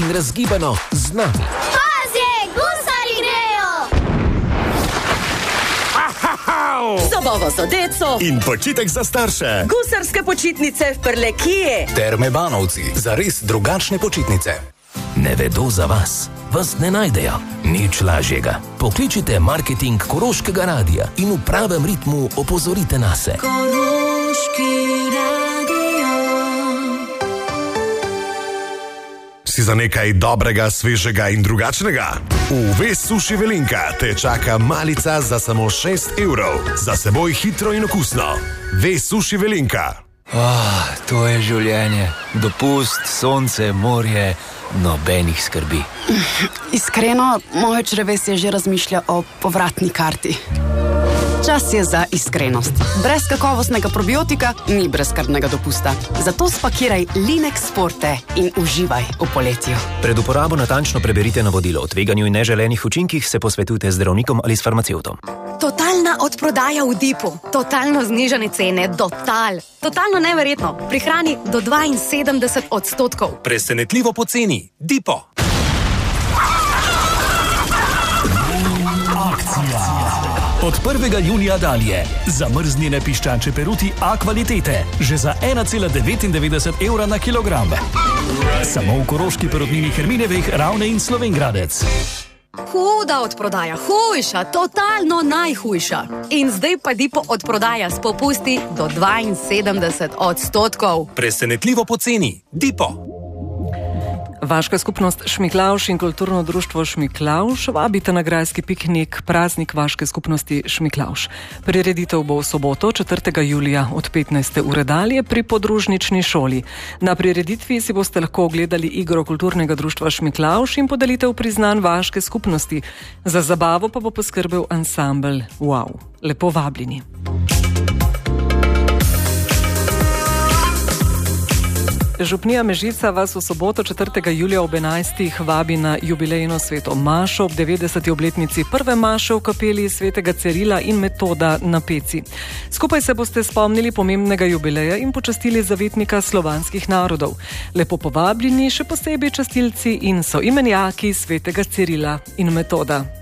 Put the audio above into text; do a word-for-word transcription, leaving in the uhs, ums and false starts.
in razgibano z nami. Pazje, gusari grejo! Zabava za deco in počitek za starše. Gusarske počitnice v Prlekiji. Terme Banovci, za res drugačne počitnice. Ne vedo za vas, vas ne najdejo. Nič lažjega. Pokličite marketing Koroškega radija in v pravem ritmu opozorite nase. Koroški radio. Si za nekaj dobrega, svežega in drugačnega? V Ves Suši Velenka te čaka malica za samo šest evrov. Za seboj hitro in okusno. Ves Suši Velenka. Oh, to je življenje. Dopust, sonce, morje, nobenih skrbi. Iskreno, moje črevesje že razmišlja o povratni karti. Čas je za iskrenost. Brez kakovostnega probiotika ni brezskrbnega dopusta. Zato spakiraj Linex Forte in uživaj v poletju. Pred uporabo natančno preberite navodilo. O tveganju in neželenih učinkih se posvetujte z zdravnikom ali s farmacevtom. Totalna odprodaja v Dipu. Totalno znižane cene. Total. Totalno neverjetno. Prihrani do dvainsedemdeset odstotkov. Presenetljivo poceni. Dipo. Od prvega junija dalje. Zamrznjene piščančje peruti A kvalitete. Že za ena cela devetindevetdeset evra na kilogram. Samo v Koroški perutnini Herminevih, Ravne in Slovenj Gradec. Huda odprodaja. Hujša. Totalno najhujša. In zdaj pa Dipo odprodaja s popusti do dvainsedemdeset odstotkov. Presenetljivo poceni. Dipo. Vaška skupnost Šmiklavž in kulturno društvo Šmiklavž vabite na grajski piknik Praznik vaške skupnosti Šmiklavž. Prireditev bo v soboto, četrtega julija od petnajste ure dalje pri podružnični šoli. Na prireditvi si boste lahko ogledali igro kulturnega društva Šmiklavž in podelitev priznanj vaške skupnosti. Za zabavo pa bo poskrbel ansambel Wow. Lepo vabljeni. Župnija Mežica vas v soboto, četrtega julija ob enajstih vabi na jubilejno sveto mašo ob devetdeseti obletnici prve maše v kapeli svetega Cirila in Metoda na Peci. Skupaj se boste spomnili pomembnega jubileja in počastili zavetnika slovanskih narodov. Lepo povabljeni še posebej častilci in soimenjaki svetega Cirila in Metoda.